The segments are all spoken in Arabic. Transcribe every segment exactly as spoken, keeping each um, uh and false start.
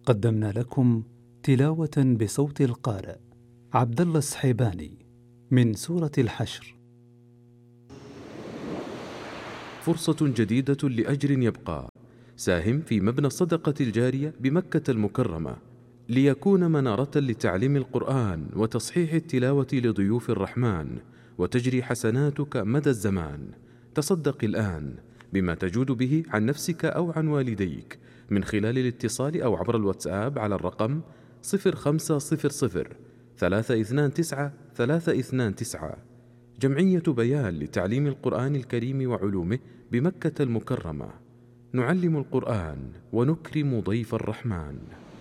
قدمنا لكم تلاوة بصوت القارئ عبد الله السحيباني من سورة الحشر. فرصة جديدة لأجر يبقى. ساهم في مبنى الصدقة الجارية بمكة المكرمة ليكون منارة لتعليم القرآن وتصحيح التلاوة لضيوف الرحمن، وتجري حسناتك مدى الزمان. تصدق الآن بما تجود به عن نفسك أو عن والديك من خلال الاتصال أو عبر الواتساب على الرقم صفر خمسة صفر صفر ثلاثة اثنان تسعة ثلاثة اثنان تسعة. جمعية بيان لتعليم القرآن الكريم وعلومه بمكة المكرمة. نعلم القرآن ونكرم ضيف الرحمن.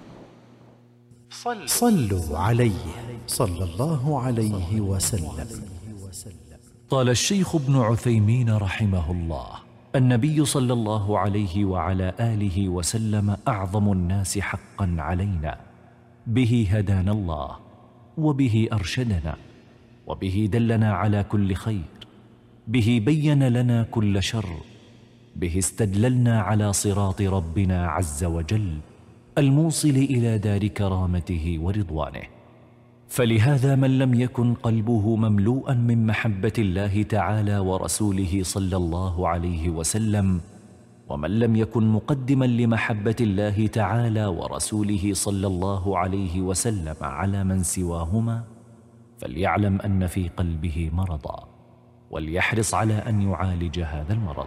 صلوا عليه صلى الله عليه وسلم. قال الشيخ ابن عثيمين رحمه الله: النبي صلى الله عليه وعلى آله وسلم أعظم الناس حقا علينا، به هدانا الله، وبه أرشدنا، وبه دلنا على كل خير، به بين لنا كل شر، به استدللنا على صراط ربنا عز وجل الموصل إلى دار كرامته ورضوانه. فلهذا من لم يكن قلبه مملوءا من محبة الله تعالى ورسوله صلى الله عليه وسلم، ومن لم يكن مقدما لمحبة الله تعالى ورسوله صلى الله عليه وسلم على من سواهما، فليعلم أن في قلبه مرضا، وليحرص على أن يعالج هذا المرض.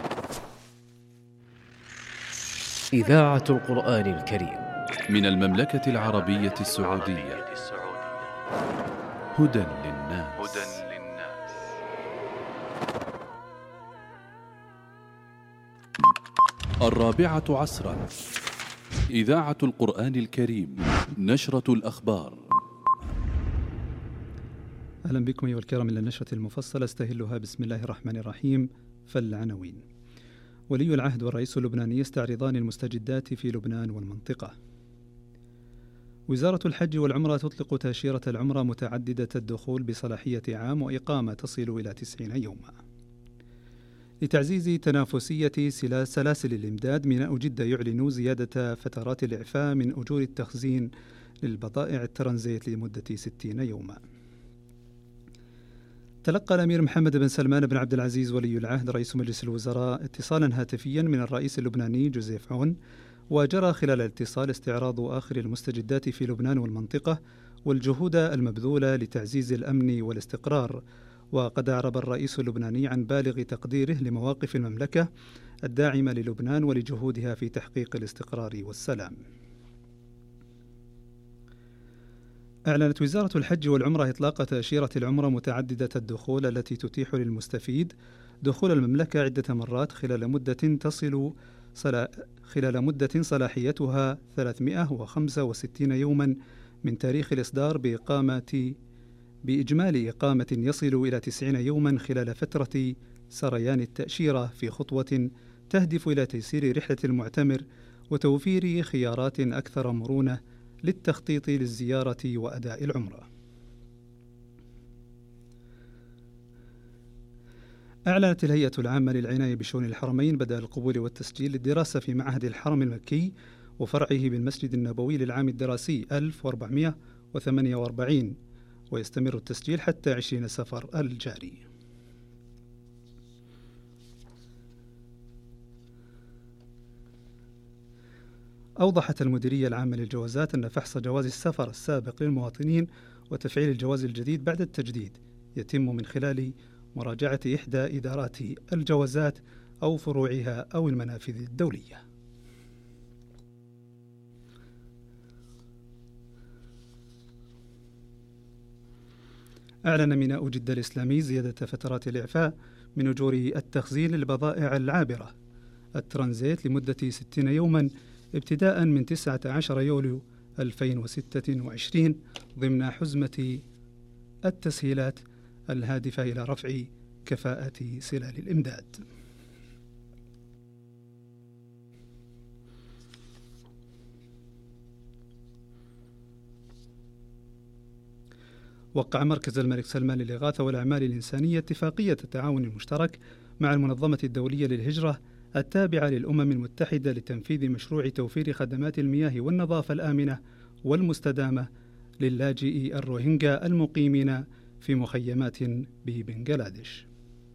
إذاعة القرآن الكريم من المملكة العربية السعودية. هدى للناس. الرابعة عصرا. إذاعة القرآن الكريم. نشرة الأخبار. أهلا بكم أيها الكرام إلى النشرة المفصلة استهلها بسم الله الرحمن الرحيم. فالعناوين: ولي العهد والرئيس اللبناني يستعرضان المستجدات في لبنان والمنطقة. وزارة الحج والعمرة تطلق تأشيرة العمرة متعددة الدخول بصلاحية عام وإقامة تصل إلى تسعين يوما. لتعزيز تنافسية سلاسل الإمداد، ميناء جدة يعلن زيادة فترات الإعفاء من أجور التخزين للبضائع الترانزيت لمدة ستين يوما. تلقى الأمير محمد بن سلمان بن عبد العزيز ولي العهد رئيس مجلس الوزراء اتصالا هاتفيا من الرئيس اللبناني جوزيف عون، وجرى خلال الاتصال استعراض آخر المستجدات في لبنان والمنطقة والجهود المبذولة لتعزيز الأمن والاستقرار. وقد أعرب الرئيس اللبناني عن بالغ تقديره لمواقف المملكة الداعمة للبنان ولجهودها في تحقيق الاستقرار والسلام. أعلنت وزارة الحج والعمرة إطلاق تأشيرة العمرة متعددة الدخول التي تتيح للمستفيد دخول المملكة عدة مرات خلال مدة تصل صلا... خلال مدة صلاحيتها ثلاثمائة وخمسة وستين يوما من تاريخ الإصدار، بإقامة بإجمالي إقامة يصل إلى تسعين يوما خلال فترة سريان التأشيرة، في خطوة تهدف إلى تيسير رحلة المعتمر وتوفير خيارات أكثر مرونة للتخطيط للزيارة وأداء العمرة. أعلنت الهيئة العامة للعناية بشؤون الحرمين بدء القبول والتسجيل للدراسة في معهد الحرم المكي وفرعه بالمسجد النبوي للعام الدراسي ألف وأربعمائة وثمانية وأربعين، ويستمر التسجيل حتى عشرين سفر الجاري. أوضحت المديرية العامة للجوازات أن فحص جواز السفر السابق للمواطنين وتفعيل الجواز الجديد بعد التجديد يتم من خلال مراجعة إحدى إدارات الجوازات أو فروعها أو المنافذ الدولية. أعلن ميناء جدة الإسلامي زيادة فترات الإعفاء من أجور التخزين للبضائع العابرة الترانزيت لمدة ستين يوما ابتداء من تسعة عشر يوليو ألفين وستة وعشرين ضمن حزمة التسهيلات الهادفة إلى رفع كفاءة سلال الإمداد. وقع مركز الملك سلمان للإغاثة والأعمال الإنسانية اتفاقية التعاون المشترك مع المنظمة الدولية للهجرة التابعة للأمم المتحدة لتنفيذ مشروع توفير خدمات المياه والنظافة الآمنة والمستدامة للاجئي الروهينجا المقيمين في مخيمات ببنغلاديش.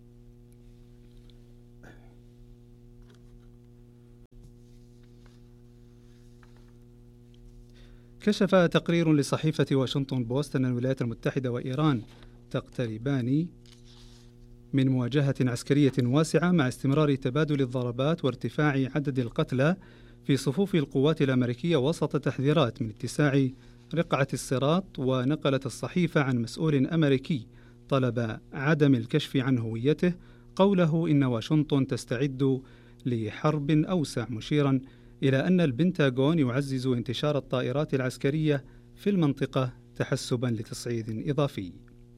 كشف تقرير لصحيفة واشنطن بوست أن الولايات المتحدة وإيران تقتربان من مواجهة عسكرية واسعة مع استمرار تبادل الضربات وارتفاع عدد القتلى في صفوف القوات الأمريكية وسط تحذيرات من اتساع رقعة الصراط. ونقلت الصحيفة عن مسؤول أمريكي طلب عدم الكشف عن هويته قوله إن واشنطن تستعد لحرب أوسع، مشيرا إلى أن البنتاغون يعزز انتشار الطائرات العسكرية في المنطقة تحسبا لتصعيد إضافي.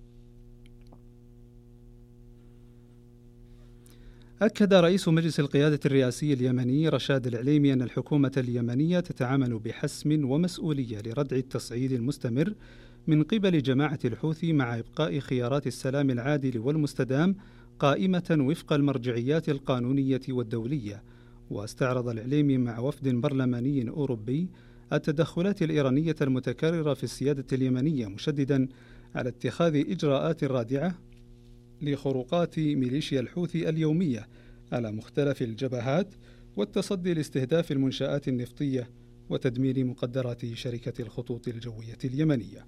أكد رئيس مجلس القيادة الرئاسي اليمني رشاد العليمي أن الحكومة اليمنية تتعامل بحسم ومسؤولية لردع التصعيد المستمر من قبل جماعة الحوثي مع إبقاء خيارات السلام العادل والمستدام قائمة وفق المرجعيات القانونية والدولية. واستعرض العليمي مع وفد برلماني أوروبي التدخلات الإيرانية المتكررة في السيادة اليمنية، مشددا على اتخاذ إجراءات رادعة لخروقات ميليشيا الحوثي اليومية على مختلف الجبهات والتصدي لاستهداف المنشآت النفطية وتدمير مقدرات شركة الخطوط الجوية اليمنية.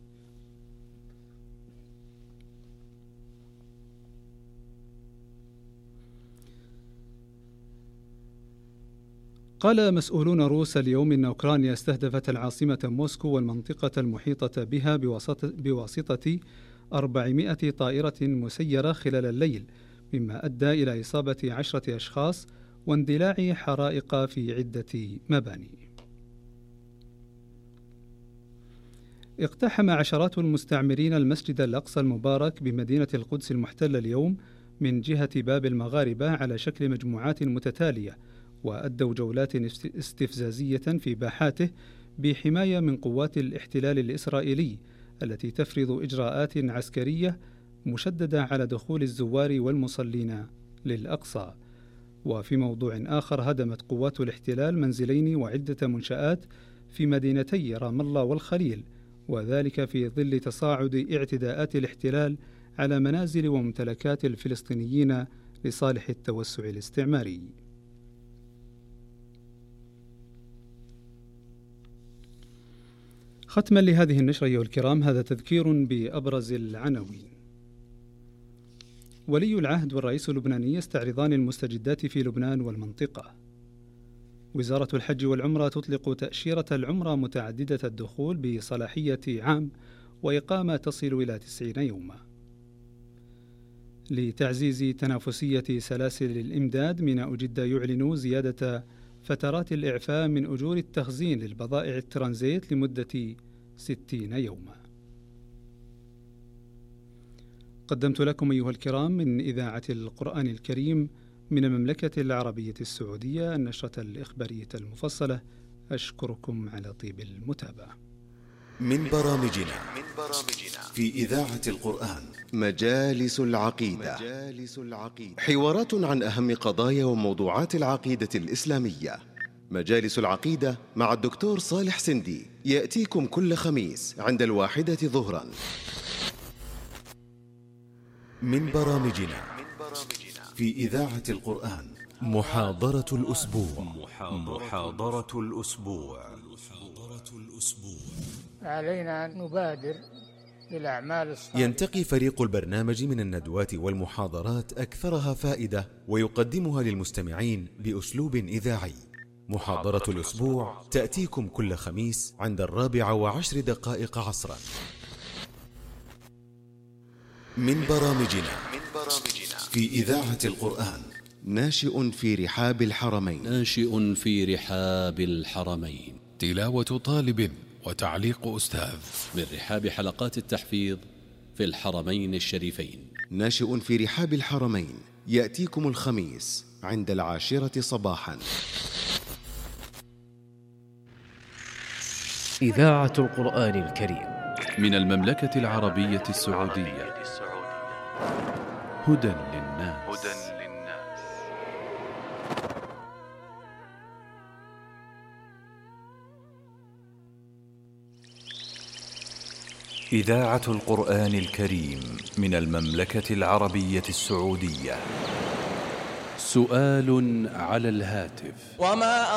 قال مسؤولون روس اليوم إن أوكرانيا استهدفت العاصمة موسكو والمنطقة المحيطة بها بواسطة أربعمائة طائرة مسيرة خلال الليل، مما أدى إلى إصابة عشرة أشخاص واندلاع حرائق في عدة مباني. اقتحم عشرات المستعمرين المسجد الأقصى المبارك بمدينة القدس المحتلة اليوم من جهة باب المغاربة على شكل مجموعات متتالية، وأدوا جولات استفزازية في باحاته بحماية من قوات الاحتلال الإسرائيلي التي تفرض إجراءات عسكرية مشددة على دخول الزوار والمصلين للأقصى. وفي موضوع آخر، هدمت قوات الاحتلال منزلين وعدة منشآت في مدينتي رام الله والخليل، وذلك في ظل تصاعد اعتداءات الاحتلال على منازل وممتلكات الفلسطينيين لصالح التوسع الاستعماري. ختما لهذه النشرة أيها الكرام، هذا تذكير بأبرز العناوين. ولي العهد والرئيس اللبناني يستعرضان المستجدات في لبنان والمنطقة. وزارة الحج والعمرة تطلق تأشيرة العمرة متعددة الدخول بصلاحية عام وإقامة تصل إلى تسعين يوما. لتعزيز تنافسية سلاسل الإمداد، ميناء جدة يعلن زيادة فترات الإعفاء من أجور التخزين للبضائع الترانزيت لمدة ستين يوما. قدمت لكم أيها الكرام من إذاعة القرآن الكريم من المملكة العربية السعودية النشرة الإخبارية المفصلة. أشكركم على طيب المتابعة. من برامجنا في إذاعة القرآن مجالس العقيدة. حوارات عن أهم قضايا وموضوعات العقيدة الإسلامية. مجالس العقيدة مع الدكتور صالح سندي يأتيكم كل خميس عند الواحدة ظهرا. من برامجنا في إذاعة القرآن محاضرة الأسبوع. محاضرة الأسبوع. علينا أن نبادر بالأعمال الصالحة. ينتقي فريق البرنامج من الندوات والمحاضرات أكثرها فائدة ويقدمها للمستمعين بأسلوب إذاعي. محاضرة الأسبوع تأتيكم كل خميس عند الرابعة وعشر دقائق عصرا. من برامجنا في إذاعة القرآن ناشئ في رحاب الحرمين. ناشئ في رحاب الحرمين. تلاوة طالب وتعليق أستاذ من رحاب حلقات التحفيظ في الحرمين الشريفين. ناشئ في رحاب الحرمين يأتيكم الخميس عند العاشرة صباحا. إذاعة القرآن الكريم من المملكة العربية السعودية. هدى للناس. إذاعة القرآن الكريم من المملكة العربية السعودية. سؤال على الهاتف. وما